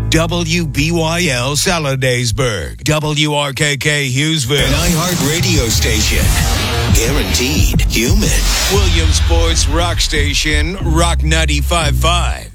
WBYL Saladaysburg, WRKK Hughesville, an iHeart radio station. Guaranteed human. Williamsport's rock station, Rock 95.5.